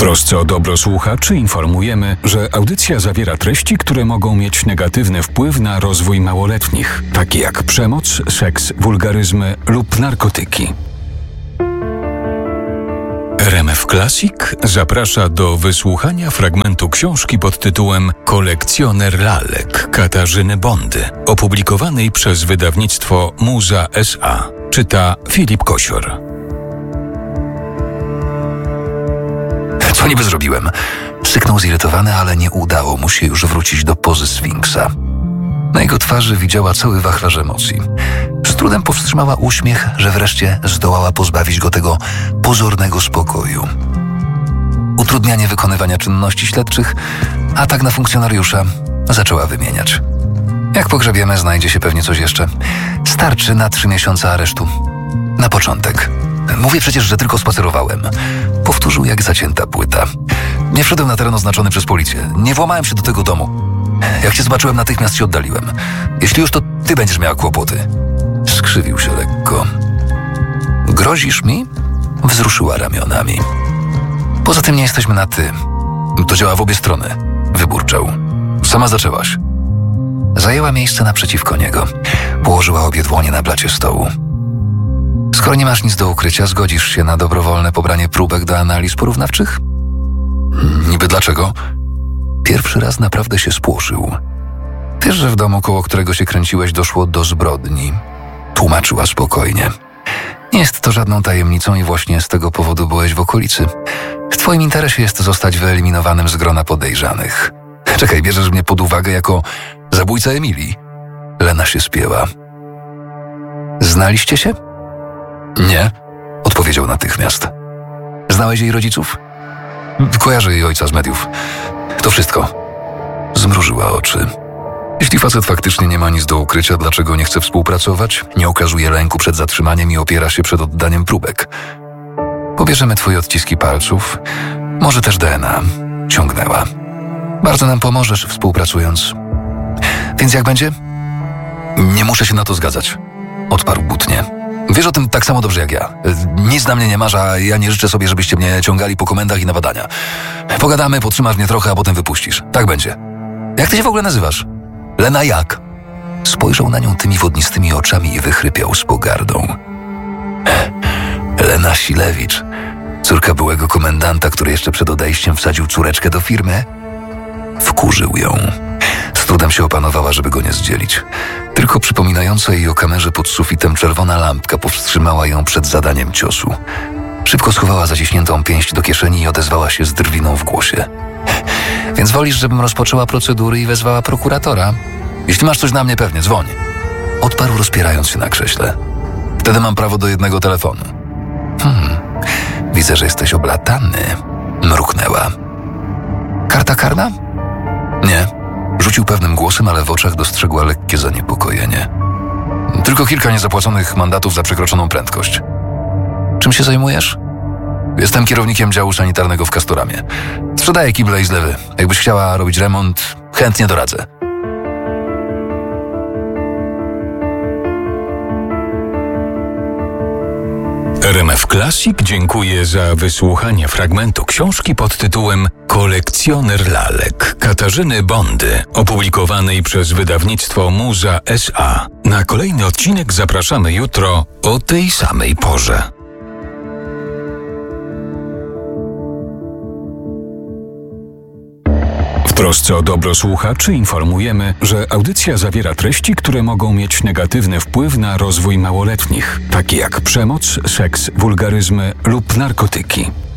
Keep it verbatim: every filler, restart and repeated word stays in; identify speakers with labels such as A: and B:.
A: trosce o dobro słuchaczy informujemy, że audycja zawiera treści, które mogą mieć negatywny wpływ na rozwój małoletnich, takie jak przemoc, seks, wulgaryzmy lub narkotyki. R M F Classic zaprasza do wysłuchania fragmentu książki pod tytułem Kolekcjoner lalek Katarzyny Bondy, opublikowanej przez wydawnictwo Muza S A. Czyta Filip Kosior.
B: Co niby zrobiłem? Syknął zirytowany, ale nie udało mu się już wrócić do pozy Sfinksa. Na jego twarzy widziała cały wachlarz emocji. Z trudem powstrzymała uśmiech, że wreszcie zdołała pozbawić go tego pozornego spokoju. Utrudnianie wykonywania czynności śledczych, atak na funkcjonariusza zaczęła wymieniać. Jak pogrzebiemy, znajdzie się pewnie coś jeszcze. Starczy na trzy miesiące aresztu. Na początek. Mówię przecież, że tylko spacerowałem. Powtórzył jak zacięta płyta. Nie wszedłem na teren oznaczony przez policję. Nie włamałem się do tego domu. Jak cię zobaczyłem, natychmiast się oddaliłem. Jeśli już, to ty będziesz miała kłopoty. Skrzywił się lekko. Grozisz mi? Wzruszyła ramionami. Poza tym nie jesteśmy na ty. To działa w obie strony. Wyburczał. Sama zaczęłaś. Zajęła miejsce naprzeciwko niego. Położyła obie dłonie na blacie stołu. Skoro nie masz nic do ukrycia, zgodzisz się na dobrowolne pobranie próbek do analiz porównawczych? Niby dlaczego? Pierwszy raz naprawdę się spłoszył. Wiesz, że w domu, koło którego się kręciłeś, doszło do zbrodni. Tłumaczyła spokojnie. Nie jest to żadną tajemnicą i właśnie z tego powodu byłeś w okolicy. W twoim interesie jest zostać wyeliminowanym z grona podejrzanych. Czekaj, bierzesz mnie pod uwagę jako zabójca Emilii? Lena się spięła. Znaliście się? Nie, odpowiedział natychmiast. Znałeś jej rodziców? Kojarzę jej ojca z mediów. To wszystko. Zmrużyła oczy. Jeśli facet faktycznie nie ma nic do ukrycia, dlaczego nie chce współpracować, nie okazuje lęku przed zatrzymaniem i opiera się przed oddaniem próbek? Pobierzemy twoje odciski palców, może też D N A. Ciągnęła. Bardzo nam pomożesz, współpracując. Więc jak będzie? Nie muszę się na to zgadzać. Odparł butnie. Wiesz o tym tak samo dobrze jak ja. Nic na mnie nie masz, a ja nie życzę sobie, żebyście mnie ciągali po komendach i na badania. Pogadamy, podtrzymasz mnie trochę, a potem wypuścisz. Tak będzie. Jak ty się w ogóle nazywasz? Lena jak? Spojrzał na nią tymi wodnistymi oczami i wychrypiał z pogardą. Lena Silewicz, córka byłego komendanta, który jeszcze przed odejściem wsadził córeczkę do firmy. Wkurzył ją. Z trudem się opanowała, żeby go nie zdzielić. Tylko przypominająca jej o kamerze pod sufitem czerwona lampka powstrzymała ją przed zadaniem ciosu. Szybko schowała zaciśniętą pięść do kieszeni i odezwała się z drwiną w głosie. Więc wolisz, żebym rozpoczęła procedury i wezwała prokuratora? Jeśli masz coś na mnie, pewnie dzwoń. Odparł, rozpierając się na krześle. Wtedy mam prawo do jednego telefonu. Hmm, widzę, że jesteś oblatany. Mruknęła. Karta karna? Nie. Rzucił pewnym głosem, ale w oczach dostrzegła lekkie zaniepokojenie. Tylko kilka niezapłaconych mandatów za przekroczoną prędkość. Czym się zajmujesz? Jestem kierownikiem działu sanitarnego w Castoramie. Sprzedaję kible i zlewy. Jakbyś chciała robić remont, chętnie doradzę.
A: R M F Classic dziękuję za wysłuchanie fragmentu książki pod tytułem Kolekcjoner lalek Katarzyny Bondy, opublikowanej przez wydawnictwo Muza S A. Na kolejny odcinek zapraszamy jutro o tej samej porze. W trosce o dobro słuchaczy informujemy, że audycja zawiera treści, które mogą mieć negatywny wpływ na rozwój małoletnich, takie jak przemoc, seks, wulgaryzmy lub narkotyki.